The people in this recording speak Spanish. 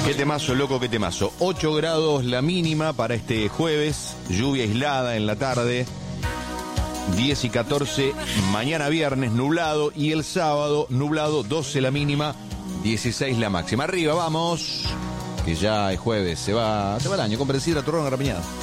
Qué temazo, loco, qué temazo. 8 grados la mínima para este jueves, lluvia aislada en la tarde. 10 y 14, mañana viernes nublado y el sábado nublado, 12 la mínima, 16 la máxima. Arriba, vamos, que ya es jueves, se va el año. Compren sidra, turrón, garrapiñada.